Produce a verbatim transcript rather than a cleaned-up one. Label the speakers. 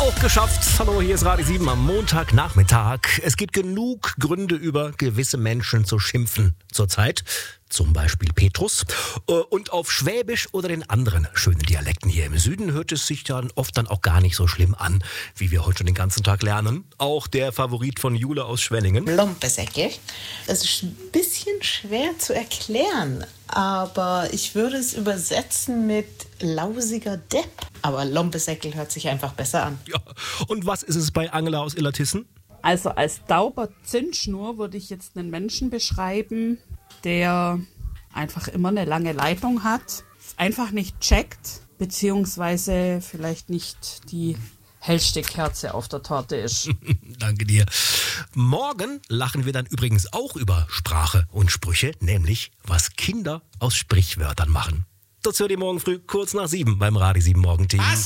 Speaker 1: Auch geschafft. Hallo, hier ist Radio sieben am Montagnachmittag. Es gibt genug Gründe, über gewisse Menschen zu schimpfen zurzeit. Zum Beispiel Petrus. Und auf Schwäbisch oder den anderen schönen Dialekten hier im Süden hört es sich dann oft dann auch gar nicht so schlimm an, wie wir heute schon den ganzen Tag lernen. Auch der Favorit von Jule aus Schwenningen.
Speaker 2: Lompesäckel. Es ist ein bisschen schwer zu erklären, aber ich würde es übersetzen mit lausiger Depp. Aber Lompesäckel hört sich einfach besser an.
Speaker 1: Ja. Und was ist es bei Angela aus Illertissen?
Speaker 3: Also als tauber Zündschnur würde ich jetzt einen Menschen beschreiben, der einfach immer eine lange Leitung hat, einfach nicht checkt, beziehungsweise vielleicht nicht die hellste Kerze auf der Torte ist.
Speaker 1: Danke dir. Morgen lachen wir dann übrigens auch über Sprache und Sprüche, nämlich was Kinder aus Sprichwörtern machen. Das hört ihr morgen früh kurz nach sieben beim Radio sieben Morgen-Team.